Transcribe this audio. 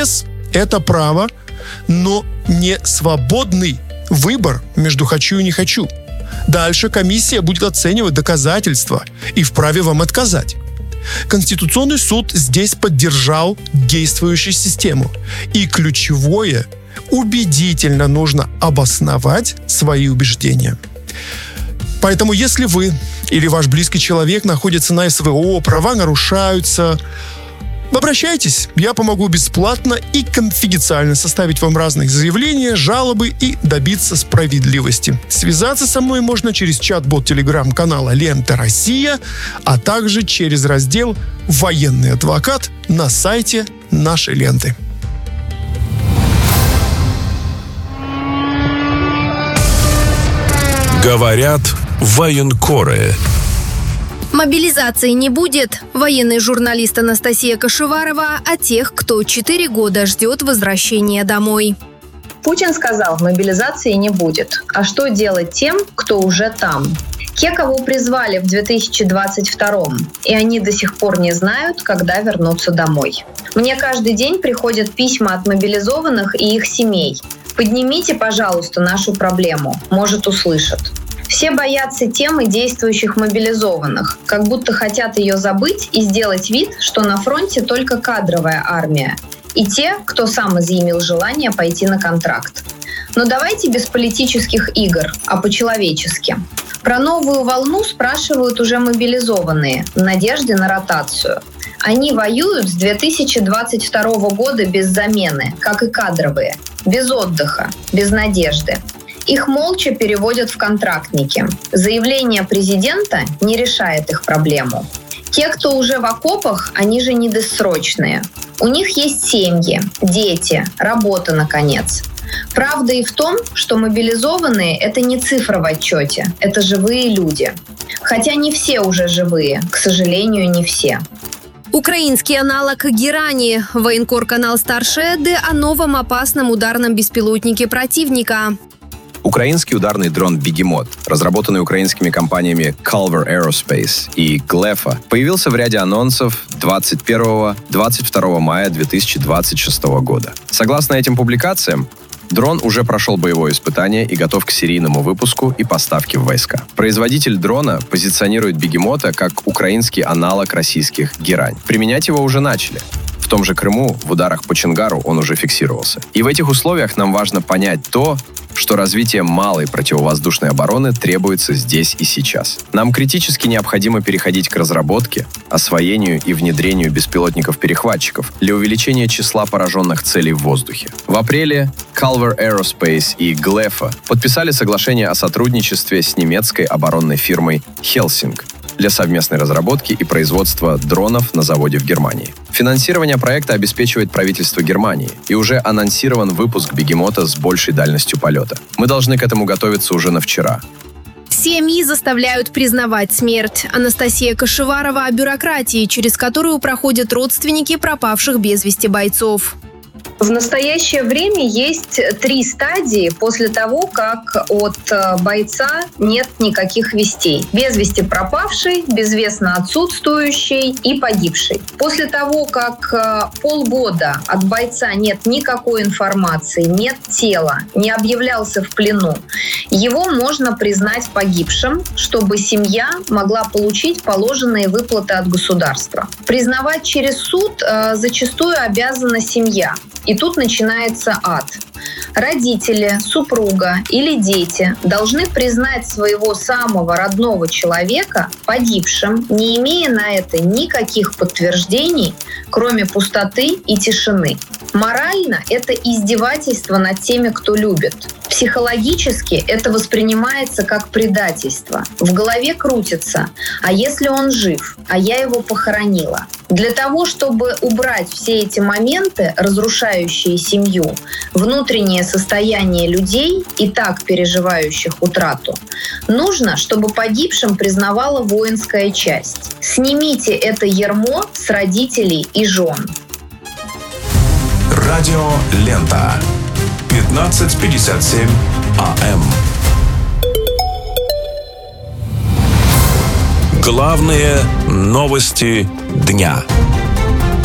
Интерес – это право, но не свободный выбор между «хочу» и «не хочу». Дальше комиссия будет оценивать доказательства и вправе вам отказать. Конституционный суд здесь поддержал действующую систему. И ключевое – убедительно нужно обосновать свои убеждения. Поэтому если вы или ваш близкий человек находится на СВО, права нарушаются, обращайтесь, я помогу бесплатно и конфиденциально составить вам разные заявления, жалобы и добиться справедливости. Связаться со мной можно через чат-бот телеграм-канала «Лента Россия», а также через раздел «Военный адвокат» на сайте нашей ленты. Говорят военкоры. Мобилизации не будет. Военный журналист Анастасия Кашеварова о тех, кто 4 года ждет возвращения домой. Путин сказал, мобилизации не будет. А что делать тем, кто уже там? Те, кого призвали в 2022-м, и они до сих пор не знают, когда вернуться домой. Мне каждый день приходят письма от мобилизованных и их семей. Поднимите, пожалуйста, нашу проблему. Может, услышат. Все боятся темы действующих мобилизованных, как будто хотят ее забыть и сделать вид, что на фронте только кадровая армия. И те, кто сам изъявил желание пойти на контракт. Но давайте без политических игр, а по-человечески. Про новую волну спрашивают уже мобилизованные, в надежде на ротацию. Они воюют с 2022 года без замены, как и кадровые, без отдыха, без надежды. Их молча переводят в контрактники. Заявление президента не решает их проблему. Те, кто уже в окопах, они же не досрочные. У них есть семьи, дети, работа, наконец. Правда и в том, что мобилизованные – это не цифра в отчете, это живые люди. Хотя не все уже живые, к сожалению, не все. Украинский аналог Герани. Военкор-канал Старшеды о новом опасном ударном беспилотнике противника. Украинский ударный дрон «Бегемот», разработанный украинскими компаниями Calver Aerospace и Glefa, появился в ряде анонсов 21-22 мая 2026 года. Согласно этим публикациям, дрон уже прошел боевое испытание и готов к серийному выпуску и поставке в войска. Производитель дрона позиционирует «Бегемота» как украинский аналог российских «Герань». Применять его уже начали. В том же Крыму в ударах по Чонгару он уже фиксировался. И в этих условиях нам важно понять то, что развитие малой противовоздушной обороны требуется здесь и сейчас. Нам критически необходимо переходить к разработке, освоению и внедрению беспилотников-перехватчиков для увеличения числа пораженных целей в воздухе. В апреле Calver Aerospace и Glefa подписали соглашение о сотрудничестве с немецкой оборонной фирмой Helsing для совместной разработки и производства дронов на заводе в Германии. Финансирование проекта обеспечивает правительство Германии, и уже анонсирован выпуск «Бегемота» с большей дальностью полета. Мы должны к этому готовиться уже на вчера. Семьи заставляют признавать смерть. Анастасия Кашеварова о бюрократии, через которую проходят родственники пропавших без вести бойцов. В настоящее время есть 3 стадии после того, как от бойца нет никаких вестей. Без вести пропавший, безвестно отсутствующий и погибший. После того, как полгода от бойца нет никакой информации, нет тела, не объявлялся в плену, его можно признать погибшим, чтобы семья могла получить положенные выплаты от государства. Признавать через суд зачастую обязана семья. И тут начинается ад. Родители, супруга или дети должны признать своего самого родного человека погибшим, не имея на это никаких подтверждений, кроме пустоты и тишины. Морально это издевательство над теми, кто любит. Психологически это воспринимается как предательство. В голове крутится: а если он жив, а я его похоронила? Для того, чтобы убрать все эти моменты, разрушающие семью, внутреннее состояние людей, и так переживающих утрату, нужно, чтобы погибшим признавала воинская часть. Снимите это ярмо с родителей и жен. Радио «Лента». 15:57 АМ. Главные новости дня.